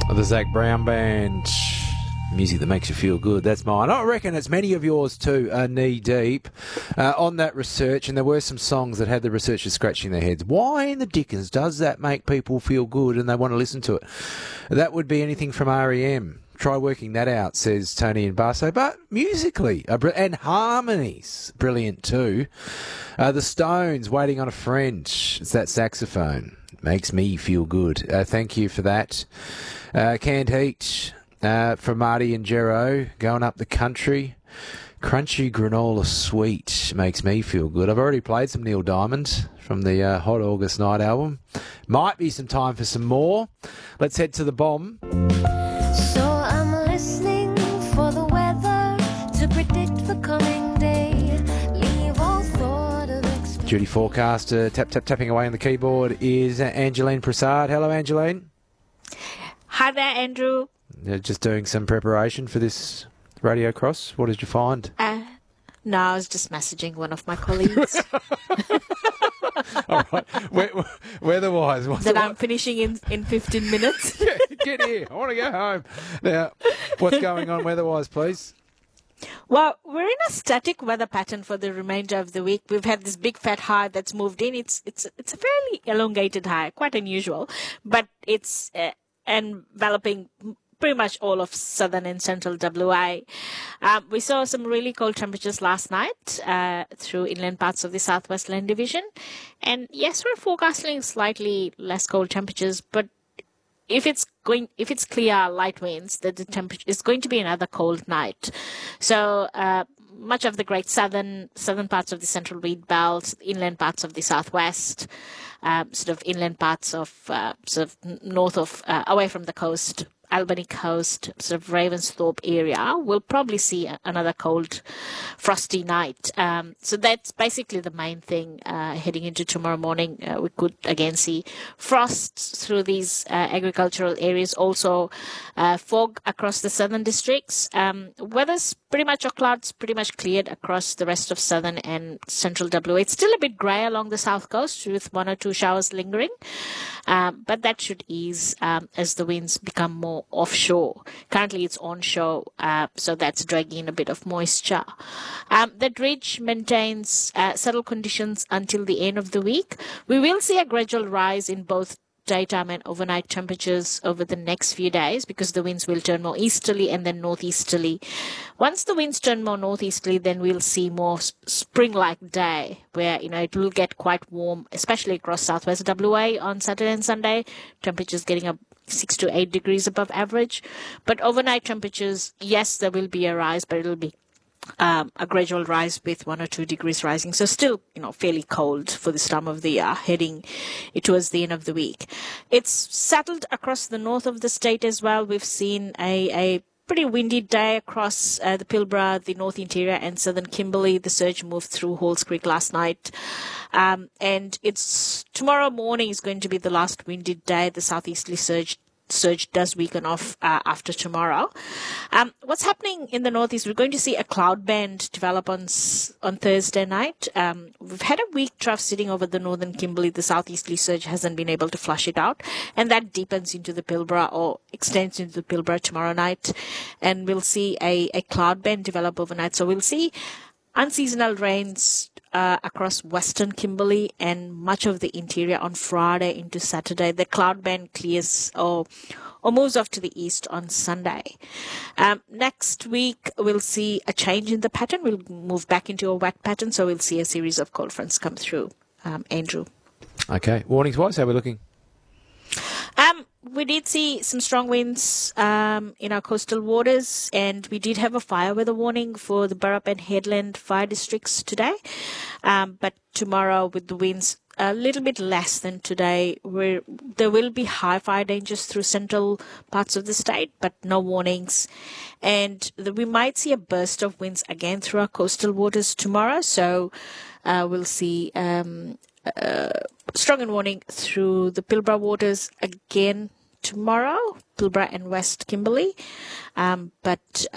The Zach Brown Band. Music that makes you feel good. That's mine. I reckon it's many of yours too are knee deep on that research, and there were some songs that had the researchers scratching their heads. Why in the dickens does that make people feel good and they want to listen to it? That would be anything from REM. Try working that out, says Tony and Basso. But musically, and harmonies, brilliant too. The Stones, Waiting on a Friend. It's that saxophone. Makes me feel good. Thank you for that. Canned Heat from Marty and Jero, going up the country. Crunchy Granola Sweet makes me feel good. I've already played some Neil Diamond from the Hot August Night album. Might be some time for some more. Let's head to the bomb. So I'm listening for the weather to predict the coming day. Leave all thought of expectation. Duty forecaster, tapping away on the keyboard is Angeline Prasad. Hello, Angeline. Hi there, Andrew. Just doing some preparation for this radio cross. What did you find? No, I was just messaging one of my colleagues All right. Weather-wise, that I'm finishing in 15 minutes. Yeah, get here. I want to go home. Now, what's going on weather-wise, please? Well, we're in a static weather pattern for the remainder of the week. We've had this big fat high that's moved in. It's a fairly elongated high, quite unusual, but it's enveloping pretty much all of southern and central WA. We saw some really cold temperatures last night through inland parts of the Southwest Land Division. And yes, we're forecasting slightly less cold temperatures, but if it's clear, light winds, the temperature is going to be another cold night. So much of the great southern parts of the central wheat belt, inland parts of the southwest, sort of inland parts of sort of north of away from the coast, Albany coast, sort of Ravensthorpe area, we'll probably see another cold, frosty night. So that's basically the main thing heading into tomorrow morning. We could again see frost through these agricultural areas. Also, fog across the southern districts. Weather's pretty much, or clouds pretty much cleared across the rest of southern and central WA. It's still a bit grey along the south coast with one or two showers lingering. But that should ease as the winds become more offshore. Currently it's onshore, so that's dragging in a bit of moisture. That ridge maintains settled conditions until the end of the week. We will see a gradual rise in both daytime and overnight temperatures over the next few days because the winds will turn more easterly and then northeasterly. Once the winds turn more northeasterly, then we'll see more spring-like day where, it will get quite warm, especially across southwest WA on Saturday and Sunday. Temperatures getting up 6 to 8 degrees above average. But overnight temperatures, yes, there will be a rise, but it'll be a gradual rise with 1 or 2 degrees rising. So still, fairly cold for this time of the year, heading towards the end of the week. It's settled across the north of the state as well. We've seen a pretty windy day across the Pilbara, the North Interior and Southern Kimberley. The surge moved through Halls Creek last night. And it's tomorrow morning is going to be the last windy day. The southeasterly surge does weaken off after tomorrow. What's happening in the northeast, we're going to see a cloud band develop on Thursday night. We've had a weak trough sitting over the northern Kimberley. The southeasterly surge hasn't been able to flush it out, and that deepens into the Pilbara or extends into the Pilbara tomorrow night, and we'll see a cloud band develop overnight. So we'll see unseasonal rains across western Kimberley and much of the interior on Friday into Saturday. The cloud band clears or moves off to the east on Sunday. Next week, we'll see a change in the pattern. We'll move back into a wet pattern, so we'll see a series of cold fronts come through. Andrew. Okay. Warnings-wise, how are we looking? We did see some strong winds in our coastal waters, and we did have a fire weather warning for the Burrup and Headland fire districts today. But tomorrow, with the winds a little bit less than today, there will be high fire dangers through central parts of the state, but no warnings. And we might see a burst of winds again through our coastal waters tomorrow. So we'll see strong and warning through the Pilbara waters again tomorrow, Pilbara and West Kimberley. But